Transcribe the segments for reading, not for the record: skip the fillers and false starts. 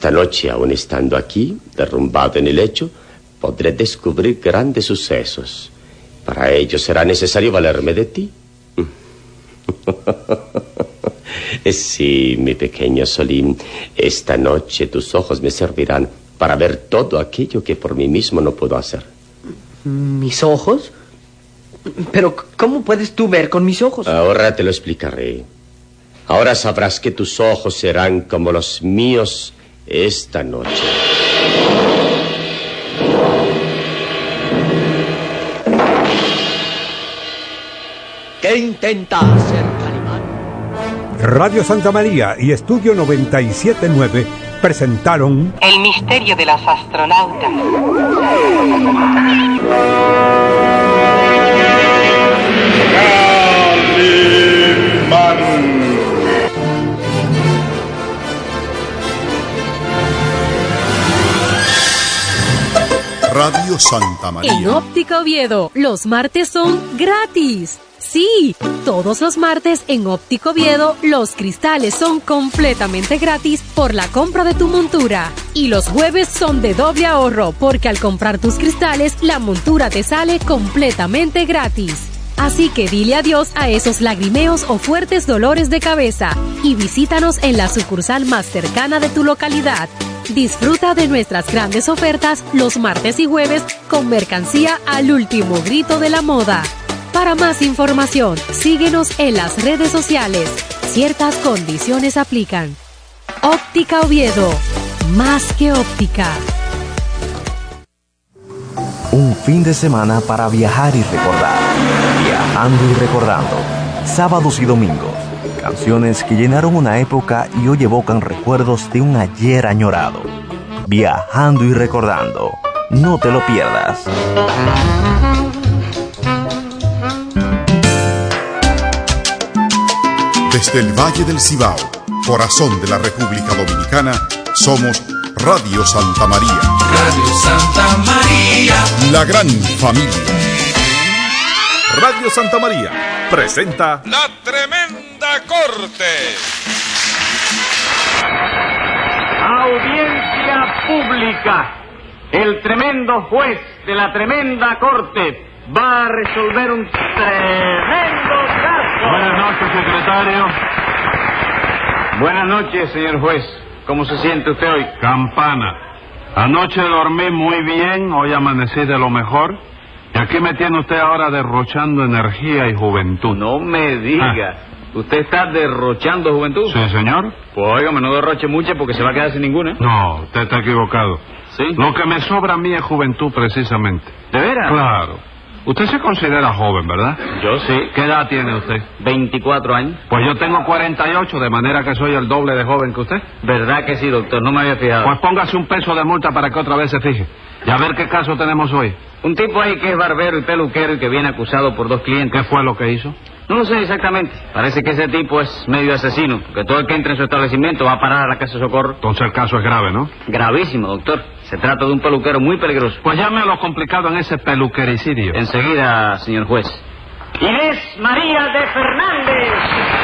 Esta noche, aún estando aquí, derrumbado en el lecho, podré descubrir grandes sucesos. Para ello será necesario valerme de ti. Sí, mi pequeño Solín, esta noche tus ojos me servirán para ver todo aquello que por mí mismo no puedo hacer. ¿Mis ojos? Pero, ¿cómo puedes tú ver con mis ojos? Ahora te lo explicaré. Ahora sabrás que tus ojos serán como los míos esta noche. ¿Qué intenta hacer Calimán? Radio Santa María y Estudio 97.9 presentaron El misterio de las astronautas. Calimán. Radio Santa María. En Óptica Oviedo, los martes son gratis. Sí, todos los martes en Óptica Oviedo, los cristales son completamente gratis por la compra de tu montura. Y los jueves son de doble ahorro, porque al comprar tus cristales, la montura te sale completamente gratis. Así que dile adiós a esos lagrimeos o fuertes dolores de cabeza y visítanos en la sucursal más cercana de tu localidad. Disfruta de nuestras grandes ofertas los martes y jueves con mercancía al último grito de la moda. Para más información, síguenos en las redes sociales. Ciertas condiciones aplican. Óptica Oviedo, más que óptica. Un fin de semana para viajar y recordar. Viajando y recordando. Sábados y domingos. Canciones que llenaron una época y hoy evocan recuerdos de un ayer añorado. Viajando y recordando. No te lo pierdas. Desde el Valle del Cibao, corazón de la República Dominicana, somos Radio Santa María. Radio Santa María. La gran familia. Radio Santa María presenta La Tremenda Corte. Audiencia pública. El tremendo juez de la tremenda corte va a resolver un tremendo caso. Buenas noches, secretario. Buenas noches, señor juez. ¿Cómo se siente usted hoy? Campana. Anoche dormí muy bien, hoy amanecí de lo mejor. Y aquí me tiene usted ahora derrochando energía y juventud. No me diga. ¿Usted está derrochando juventud? Sí, señor. Pues óigame, no derroche mucho porque se va a quedar sin ninguna. No, usted está equivocado. ¿Sí? Lo que me sobra a mí es juventud, precisamente. ¿De veras? Claro. Usted se considera joven, ¿verdad? Yo sí. ¿Qué edad tiene usted? 24 años. Pues yo tengo 48, de manera que soy el doble de joven que usted. ¿Verdad que sí, doctor? No me había fijado. Pues póngase un peso de multa para que otra vez se fije. Y a ver qué caso tenemos hoy. Un tipo ahí que es barbero y peluquero y que viene acusado por 2 clientes. ¿Qué fue lo que hizo? No lo sé exactamente. Parece que ese tipo es medio asesino, que todo el que entre en su establecimiento va a parar a la casa de socorro. Entonces el caso es grave, ¿no? Gravísimo, doctor. Se trata de un peluquero muy peligroso. Pues llame a lo complicado en ese peluquericidio. Enseguida, señor juez. Inés María de Fernández.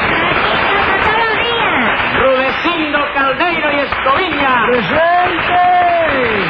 Rudecindo Caldeiro y Escoviña. ¡Presente!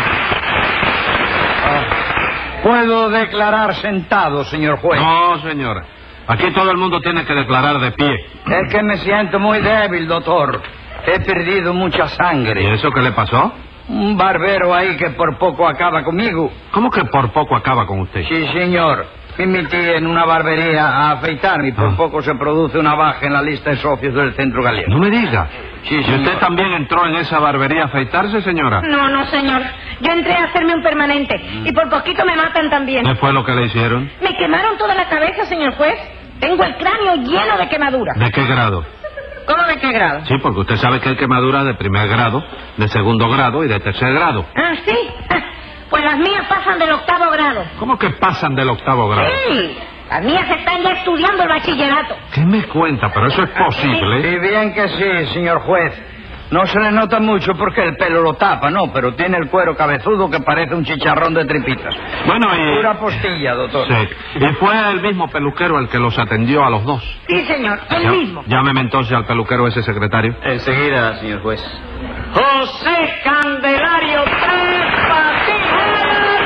¿Puedo declarar sentado, señor juez? No, señora. Aquí todo el mundo tiene que declarar de pie. Es que me siento muy débil, doctor. He perdido mucha sangre. ¿Y eso qué le pasó? Un barbero ahí que por poco acaba conmigo. ¿Cómo que por poco acaba con usted? Sí, señor. Me metí en una barbería a afeitarme y por poco se produce una baja en la lista de socios del centro gallego. No me diga. Sí, ¿Y señor. usted también entró en esa barbería a afeitarse, señora? No, señor. Yo entré a hacerme un permanente y por poquito me matan también. ¿Qué fue lo que le hicieron? Me quemaron toda la cabeza, señor juez. Tengo el cráneo lleno de quemaduras. ¿De qué grado? ¿Cómo de qué grado? Sí, porque usted sabe que hay quemaduras de primer grado, de segundo grado y de tercer grado. Ah, ¿sí? Pues las mías pasan del 8º grado. ¿Cómo que pasan del 8º grado? Sí, las mías están ya estudiando el bachillerato. ¿Qué me cuenta? Pero eso es posible. Sí, bien que sí, señor juez. No se le nota mucho porque el pelo lo tapa, ¿no? Pero tiene el cuero cabezudo que parece un chicharrón de tripitas. Bueno, y... Pura postilla, doctor. Sí. Y fue el mismo peluquero el que los atendió a los dos. Sí, señor, el mismo. Llámeme entonces al peluquero ese secretario. Enseguida, señor juez. José Candelario Tres Patines.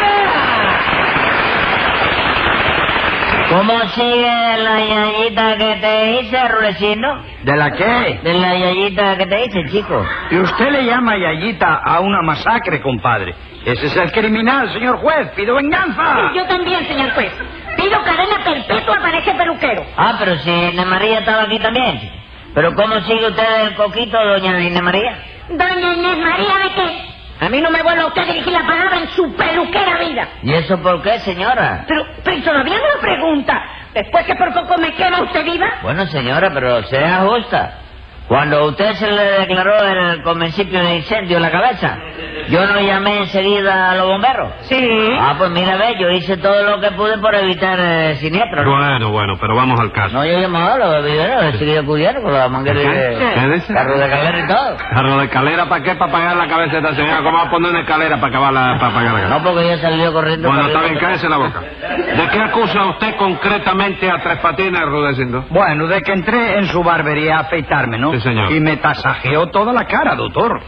¿Cómo sigue la yayita que te hice, Rulecino? ¿De la qué? De la yayita que te hice, chico. Y usted le llama yayita a una masacre, compadre. Ese es el criminal, señor juez. Pido venganza. Yo también, señor juez. Pido cadena perpetua para ese peluquero. Ah, pero si Inés María estaba aquí también, chico. ¿Pero cómo sigue usted el coquito, doña Inés María? ¿Doña Inés María de qué? A mí no me vuelve a usted a dirigir la palabra en su peluquera vida. ¿Y eso por qué, señora? Pero todavía no lo pregunta. Después que por poco me quema usted viva. Bueno, señora, pero sea justa. Cuando a usted se le declaró el convencipio de incendio en la cabeza, ¿yo no llamé enseguida a los bomberos? Sí. Ah, pues mira, ve, yo hice todo lo que pude por evitar siniestros, ¿no? Bueno, pero vamos al caso. No, yo llamaba a los viveros, he seguido cubriendo con la manguera ¿Qué dice? Carro de calera y todo. ¿Carro de escalera para qué? ¿Para pagar la cabeza de esta señora? ¿Cómo va a poner una escalera para pagar la cabeza? No, porque ella salió corriendo. Bueno, está bien, cállese la boca. ¿De qué acusa usted concretamente a Tres Patines, Rudecindo? Bueno, de que entré en su barbería a afeitarme, ¿no? Sí, señor. Y me tasajeó toda la cara, doctor.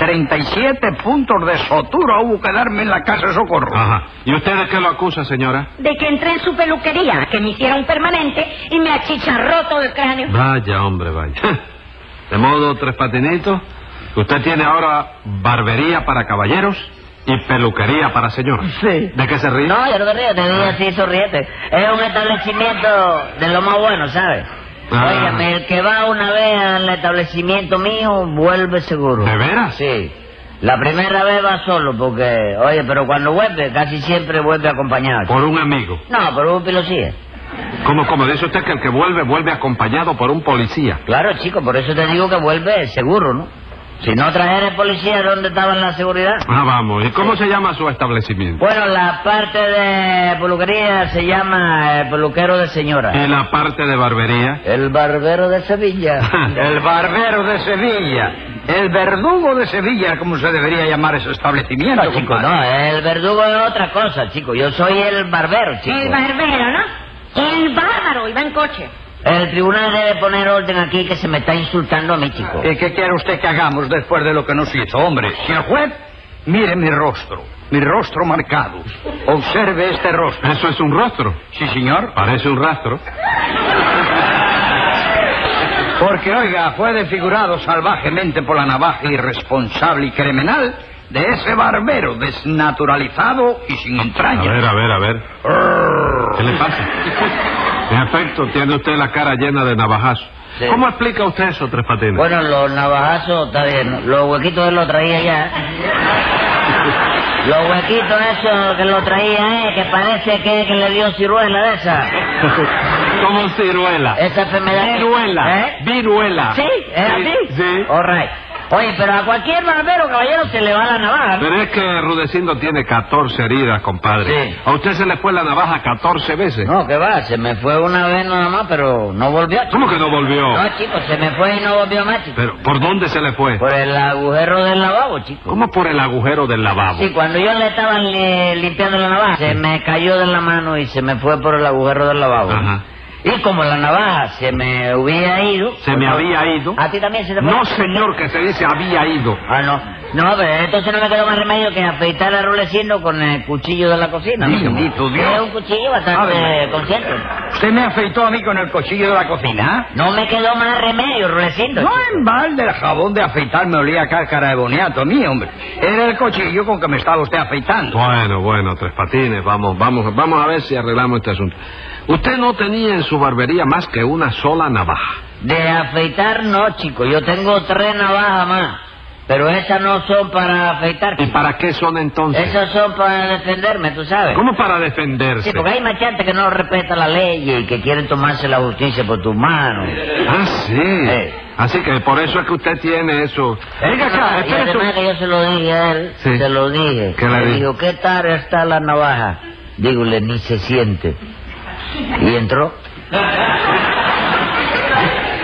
37 puntos de sutura hubo que darme en la casa de socorro. Ajá. ¿Y usted de qué lo acusa, señora? De que entré en su peluquería, que me hiciera un permanente y me achicharró todo el cráneo. Vaya, hombre, vaya. De modo, Tres Patinitos, usted tiene ahora barbería para caballeros y peluquería para señoras. Sí. ¿De qué se ríe? No, yo no me río, te digo así, sonriente. Es un establecimiento de lo más bueno, ¿sabes? Óigame, el que va una vez al establecimiento mío vuelve seguro. ¿De veras? Sí. La primera vez va solo porque, oye, pero cuando vuelve, casi siempre vuelve acompañado. ¿Por un amigo? No, por un policía. ¿Cómo dice usted que el que vuelve acompañado por un policía? Claro, chico, por eso te digo que vuelve seguro, ¿no? Si no trajera el policía, ¿dónde estaba la seguridad? Ah, vamos. ¿Y cómo se llama su establecimiento? Bueno, la parte de peluquería se llama el peluquero de señora. ¿Y la parte de barbería? El barbero de Sevilla. El barbero de Sevilla. El verdugo de Sevilla, como se debería llamar ese establecimiento. No, chico, no. El verdugo es otra cosa, chico. Yo soy el barbero, chico. El barbero, ¿no? El bárbaro, iba en coche. El tribunal debe poner orden aquí que se me está insultando a mí, chico. ¿Y qué quiere usted que hagamos después de lo que nos hizo, hombre? Señor juez, mire mi rostro marcado. Observe este rostro. ¿Eso es un rostro? Sí, señor. Parece un rastro. Porque, oiga, fue desfigurado salvajemente por la navaja irresponsable y criminal de ese barbero desnaturalizado y sin entrañas. A ver. ¿Qué le pasa? En efecto, tiene usted la cara llena de navajazos. Sí. ¿Cómo explica usted eso, Tres Patines? Bueno, los navajazos, está bien. Los huequitos él lo traía ya. Los huequitos esos que lo traía, que parece que le dio ciruela de esa. ¿Cómo ciruela? Esa enfermedad. Viruela. Viruela. ¿Sí? ¿Es así? Sí. All right. Oye, pero a cualquier barbero, caballero, se le va la navaja, ¿no? Pero es que Rudecindo tiene 14 heridas, compadre. Sí. ¿A usted se le fue la navaja 14 veces? No, que va, se me fue una vez nada más, pero no volvió, chico. ¿Cómo que no volvió? No, chico, se me fue y no volvió más, chico. ¿Pero por dónde se le fue? Por el agujero del lavabo, chico. ¿Cómo por el agujero del lavabo? Sí, cuando yo le estaba limpiando la navaja, se me cayó de la mano y se me fue por el agujero del lavabo. Ajá. Y como la navaja se me hubiera ido... ¿Se me había ido? ¿A ti también se te fue? No, señor, que se dice había ido. Ah, no. No, pero entonces no me quedó más remedio que afeitar a Rulecindo con el cuchillo de la cocina. Bendito Dios. Es un cuchillo bastante consciente. ¿Usted me afeitó a mí con el cuchillo de la cocina? No me quedó más remedio, Rulecindo. No, en balde, el jabón de afeitar me olía a cáscara de boniato a mí, hombre. Era el cuchillo con que me estaba usted afeitando. Bueno, Tres Patines, vamos a ver si arreglamos este asunto. Usted no tenía en su barbería más que una sola navaja. De afeitar no, chico. Yo tengo 3 navajas más. Pero esas no son para afeitar. ¿Y para qué son entonces? Esas son para defenderme, tú sabes. ¿Cómo para defenderse? Sí, porque hay machantes que no respetan la ley y que quieren tomarse la justicia por tus manos. Ah, sí. Así que por eso es que usted tiene eso. Venga acá, y además que yo se lo dije a él, sí. Se lo dije. ¿Qué le dijo? ¿Qué tal está la navaja? Dígole, ni se siente. Y entró. Venga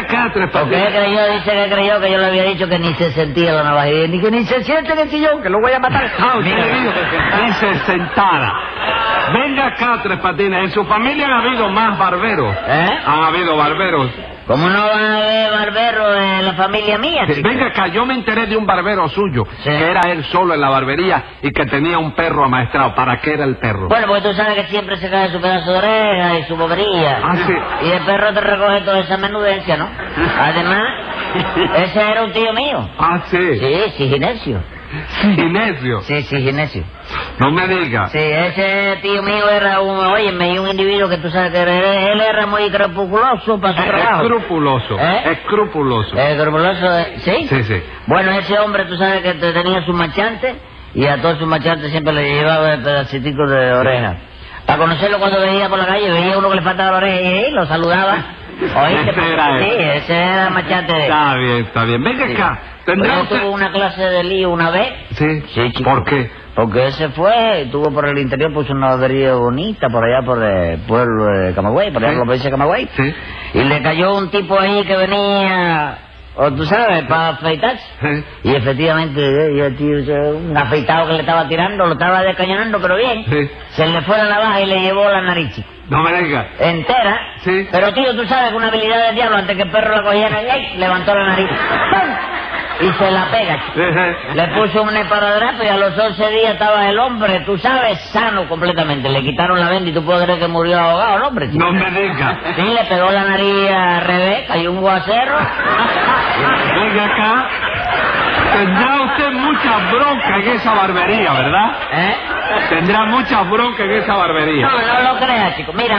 acá, Tres ¿Por Patines. qué creyó? Dice que creyó que yo le había dicho que ni se sentía la navajilla, ni que ni se siente en el sillón, que lo voy a matar. Ah, usted Mira, le dijo que se sentara. Venga acá, Tres Patines. En su familia han habido más barberos. ¿Eh? Han habido barberos. ¿Cómo no va a haber barbero en la familia mía, chico? Venga acá, yo me enteré de un barbero suyo, Sí. que era él solo en la barbería y que tenía un perro amaestrado. ¿Para qué era el perro? Bueno, porque tú sabes que siempre se cae su pedazo de oreja y su bobería. Ah, sí. Y el perro te recoge toda esa menudencia, ¿no? Además, ese era un tío mío. Ah, sí. Sí, Ginesio. Ginesio. Sí, Ginesio. No me diga. Sí, ese tío mío era un individuo que tú sabes que él era muy escrupuloso para su trabajo. Escrupuloso. ¿Eh? Escrupuloso. Escrupuloso, ¿sí? Sí, sí. Bueno, ese hombre, tú sabes que tenía sus machantes y a todos sus machantes siempre le llevaba pedacitos de oreja. Para conocerlo cuando veía por la calle, veía uno que le faltaba la oreja y lo saludaba. ¿Oíste? Ese era él. Sí, ese era machante de él. Está bien, está bien. Venga Sí. acá. ¿Tendrá Él usted...? tuvo una clase de lío una vez. Sí. Sí, chico. ¿Por qué? Porque él se fue, estuvo por el interior, puso una barbería bonita por allá por el pueblo de Camagüey, por allá por la provincia de Camagüey. Sí. Y le cayó un tipo ahí que venía, o tú sabes, para afeitarse. Sí. Y efectivamente, el tío, un afeitado que le estaba tirando, lo estaba descañonando, pero bien. Sí. Se le fue la navaja y le llevó la nariz, chico. No me diga. Entera. Sí. Pero tío, tú sabes que una habilidad del diablo, antes que el perro la cogiera, ¡ay! Levantó la nariz. ¡Pum! Y se la pega, chico. Le puso un esparadrapo y a los 11 días estaba el hombre, tú sabes, sano completamente. Le quitaron la venda y tú puedes creer que murió ahogado el hombre, chico. No me diga. Sí, le pegó la nariz a Rebeca y un guacero. Venga acá. Tendrá usted mucha bronca en esa barbería, ¿verdad? ¿Eh? Tendrá mucha bronca en esa barbería. No lo creas, chico. Mira,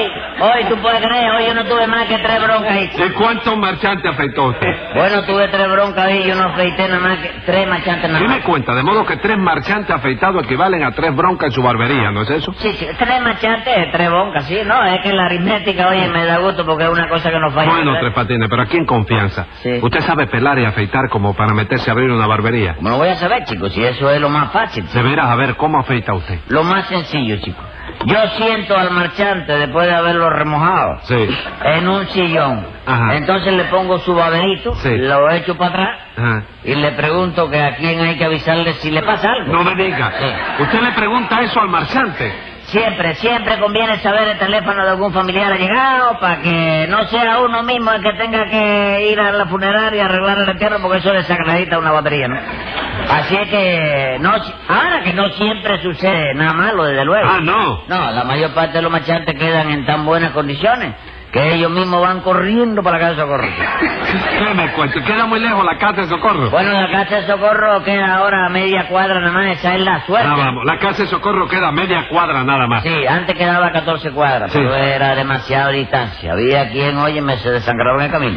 hoy tú puedes creer, hoy yo no tuve más que 3 broncas ahí, chico. ¿De cuántos marchantes afeitó usted? Bueno, tuve 3 broncas ahí y yo no afeité nada más que 3 machantes nada ¿Qué más. me cuenta? De modo que 3 marchantes afeitados equivalen a 3 broncas en su barbería, ¿no es eso? Sí, 3 machantes, 3 broncas, sí, no, es que la aritmética, oye, me da gusto porque es una cosa que no falla. Bueno, ¿verdad? Tres Patines, pero aquí en confianza. Sí. ¿Usted sabe pelar y afeitar como para meterse a abrir una barbería? ¿Cómo lo voy a saber, chico? Si eso es lo más fácil. De veras, a ver, ¿cómo afeita usted? Lo más sencillo, chico. Yo siento al marchante después de haberlo remojado Sí. en un sillón. Ajá. Entonces le pongo su baberito, Sí. lo echo para atrás Ajá. y le pregunto que a quién hay que avisarle si le pasa algo. No me diga. Sí. ¿Usted le pregunta eso al marchante? Siempre conviene saber el teléfono de algún familiar allegado para que no sea uno mismo el que tenga que ir a la funeraria y arreglar el entierro porque eso desacredita una batería, ¿no? Así es que ahora que no siempre sucede nada malo, desde luego. Ah, no. No, la mayor parte de los marchantes quedan en tan buenas condiciones que ellos mismos van corriendo para la casa de socorro. ¿Qué me cuenta? ¿Queda muy lejos la casa de socorro? Bueno, la casa de socorro queda ahora a media cuadra nada más, esa es la suerte. Ah, vamos, la casa de socorro queda a media cuadra nada más. Sí, antes quedaba 14 cuadras, Sí. pero era demasiada distancia. Había quien, óyeme, se desangraba en el camino.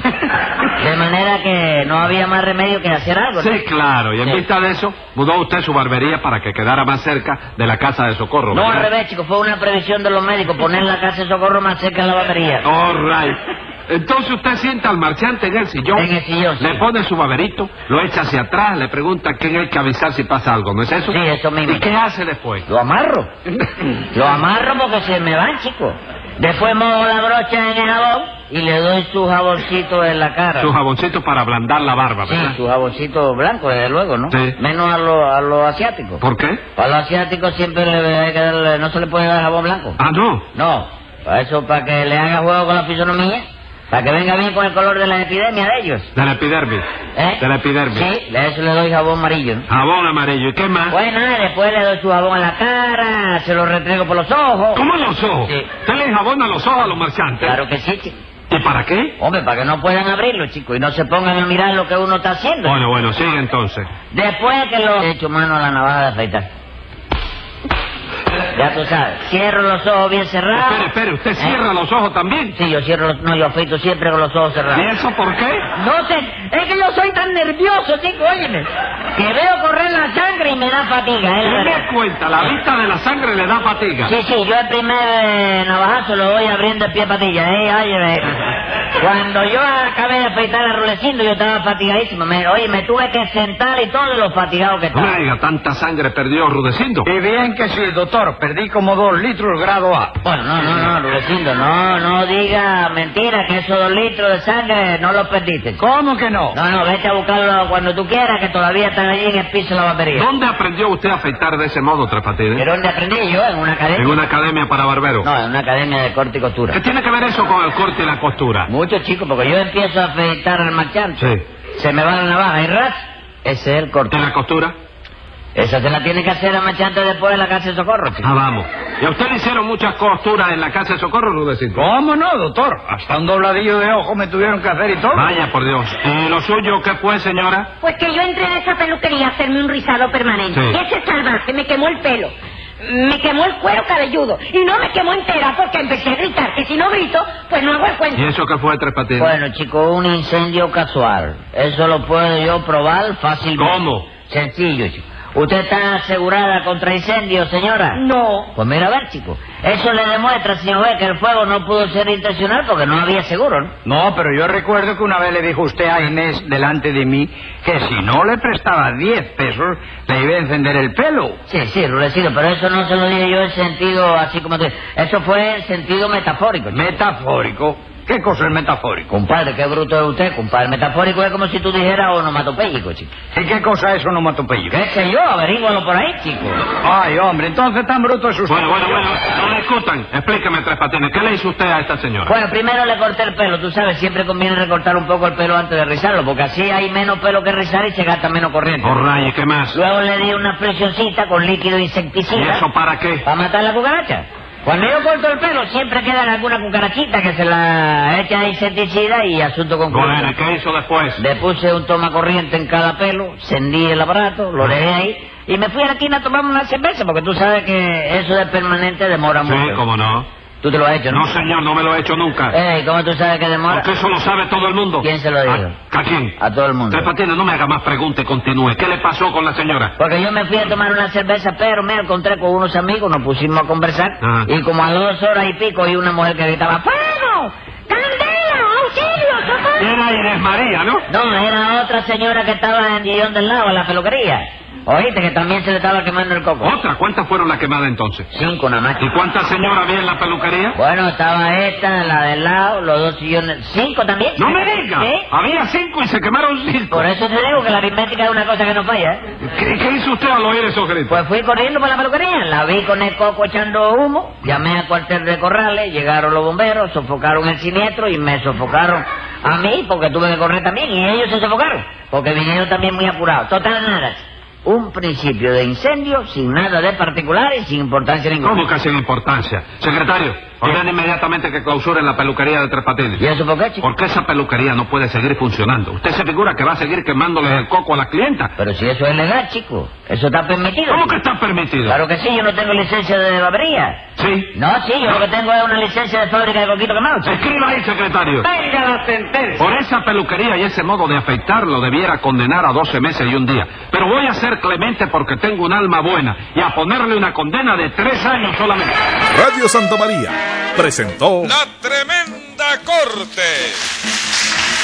De manera que no había más remedio que hacer algo, ¿no? Sí, claro. Y en Sí. vista de eso, mudó usted su barbería para que quedara más cerca de la casa de socorro, No, ¿verdad? al revés, chico, fue una previsión de los médicos, poner la casa de socorro más cerca de la batería. All right. Entonces usted sienta al marchante en el sillón. En el sillón, sí. Le pone su baberito, lo echa hacia atrás, le pregunta a quién hay que avisar si pasa algo, ¿no es eso? Sí, eso mismo. ¿Y qué hace después? Lo amarro. Lo amarro porque se me van, chico. Después mojo la brocha en el jabón y le doy su jaboncito en la cara. Su jaboncito para ablandar la barba, Sí, ¿verdad? su jaboncito blanco, desde luego, ¿no? Sí. Menos a los asiáticos. ¿Por qué? A los asiáticos siempre hay que darle, no se le puede dar jabón blanco. Ah, no. No, para eso, para que le haga juego con la fisonomía, para que venga bien con el color de la epidemia de ellos. De la epidermis. ¿Eh? De la epidermis. Sí, a eso le doy jabón amarillo, ¿no? Jabón amarillo. ¿Y qué más? Bueno, después le doy su jabón en la cara, se lo retrego por los ojos. ¿Cómo en los ojos? Sí. ¿Usted le jabona los ojos a los marchantes? Claro que sí, chico. ¿Y para qué? Hombre, para que no puedan abrirlo, chico, y no se pongan a mirar lo que uno está haciendo. Bueno, sigue entonces. Después que lo he hecho mano a la navaja de afeitar. Ya tú sabes, cierro los ojos bien cerrados. Espere, ¿usted cierra los ojos también? Sí, yo cierro los... No, yo afeito siempre con los ojos cerrados. ¿Y eso por qué? No sé, es que yo soy tan nervioso, chico, óyeme, que veo correr la sangre y me da fatiga, ¿Qué ¿eh? me cuenta? La vista de la sangre le da fatiga. Sí, yo el primer navajazo lo voy abriendo el pie patilla, ¿eh? Óyeme. Cuando yo acabé de afeitar a Rudecindo, yo estaba fatigadísimo. Me tuve que sentar y todo lo fatigado que estaba. No me diga, tanta sangre perdió Rudecindo. Y bien que sí, doctor. Perdí como 2 litros grado A. Bueno, no, Rudecindo, no diga mentira, que esos 2 litros de sangre no los perdiste. ¿Cómo que no? No, vete a buscarlo cuando tú quieras, que todavía están allí en el piso de la barbería. ¿Dónde aprendió usted a afeitar de ese modo, Tres Patines? ¿De dónde aprendí yo? ¿En una academia? En una academia para barberos. No, en una academia de corte y costura. ¿Qué tiene que ver eso con el corte y la costura? Mucho, chico, porque yo empiezo a afeitar al marchante. Sí. Se me va la navaja y ras, ese es el corte. ¿Y la costura? Esa se la tiene que hacer al marchante después de la casa de socorro, chico. Ah, vamos. ¿Y a usted le hicieron muchas costuras en la casa de socorro, Rudecindo? ¿Cómo no, doctor? Hasta un dobladillo de ojo me tuvieron que hacer y todo. Vaya, por Dios. ¿Y lo suyo qué fue, señora? Pues que yo entré en esa peluquería a hacerme un rizado permanente. Sí. Y ese salvaje me quemó el pelo. Me quemó el cuero cabelludo. Y no me quemó entera porque empecé a gritar. Que si no grito, pues no hago el cuento. ¿Y eso qué fue, Tres Patines? Bueno, chico, un incendio casual. Eso lo puedo yo probar fácilmente. ¿Cómo? Sencillo, chico. ¿Usted está asegurada contra incendios, señora? No. Pues mira, a ver, chico. Eso le demuestra, señor juez, que el fuego no pudo ser intencional porque no había seguro, ¿no? No, pero yo recuerdo que una vez le dijo usted a Inés delante de mí que si no le prestaba 10 pesos, le iba a encender el pelo. Sí, Rudecindo, pero eso no se lo dije yo en sentido así como tú. Eso fue en sentido metafórico. Chico. ¿Metafórico? ¿Qué cosa es metafórico? Compadre, qué bruto es usted, compadre. Metafórico es como si tú dijeras onomatopéyico, chico. ¿Y qué cosa es onomatopéyico? ¿Qué sé yo? Averígualo por ahí, chico. Ay, hombre, entonces tan bruto es usted. Bueno, no discutan. Explíqueme, Tres Patines, ¿qué le hizo usted a esta señora? Bueno, primero le corté el pelo. Tú sabes, siempre conviene recortar un poco el pelo antes de rizarlo, porque así hay menos pelo que rizar y se gasta menos corriente. Oh, rayos, ¿qué más? Luego le di una presioncita con líquido insecticida. ¿Y eso para qué? Para matar la cucaracha. Cuando yo corto el pelo, siempre quedan alguna cucarachita que se la echa de insecticida y asunto concluido. Bueno, ¿y qué hizo después? Le puse un toma corriente en cada pelo, encendí el aparato, lo dejé ahí y me fui a la esquina a tomarme una cerveza, porque tú sabes que eso de permanente demora mucho. Sí, cómo no. ¿Tú te lo has hecho, no? No, señor, no me lo he hecho nunca. ¿Cómo tú sabes que demora? Porque eso lo sabe todo el mundo. ¿Quién se lo dijo? ¿A quién? A todo el mundo. Tres Patines, no me haga más preguntas y continúe. ¿Qué le pasó con la señora? Porque yo me fui a tomar una cerveza, pero me encontré con unos amigos, nos pusimos a conversar, y como a 2 horas y pico, oí una mujer que gritaba, ¡fuego! ¡Candela! ¡Auxilio! ¡Socorro! Era Inés María, ¿no? No, era otra señora que estaba en Guillón del Lado, en la peluquería. Oíste, que también se le estaba quemando el coco. ¿Otra? ¿Cuántas fueron las quemadas entonces? 5 nada más. ¿Y cuántas señoras había en la peluquería? Bueno, estaba esta, la del lado, los 2 sillones. 5 también. ¡No me diga! ¿Sí? Había 5 y se quemaron 5. Por eso te digo que la aritmética es una cosa que no falla, ¿eh? ¿Qué hizo usted al oír esos gritos? Pues fui corriendo para la peluquería, la vi con el coco echando humo, llamé al cuartel de Corrales, llegaron los bomberos, sofocaron el siniestro y me sofocaron a mí porque tuve que correr también y ellos se sofocaron porque vinieron también muy apurados. Total nada. Un principio de incendio sin nada de particular y sin importancia ninguna. ¿Cómo que sin importancia? Secretario, ordena inmediatamente que clausuren la peluquería de Tres Patines. ¿Y eso por qué, chico? Porque esa peluquería no puede seguir funcionando. ¿Usted se figura que va a seguir quemándoles el coco a la clienta? Pero si eso es legal, chico. Eso está permitido. ¿Cómo chico. que está permitido? Claro que sí, yo no tengo licencia de barbería. ¿Sí? No, sí, yo lo que tengo es una licencia de fábrica de coquito quemado, chico. Escriba ahí, secretario. ¡Venga la sentencia! Por esa peluquería y ese modo de afeitar lo debiera condenar a 12 meses y 1 día. Pero voy a ser clemente porque tengo un alma buena y a ponerle una condena de 3 años solamente. Radio Santa María presentó La Tremenda Corte.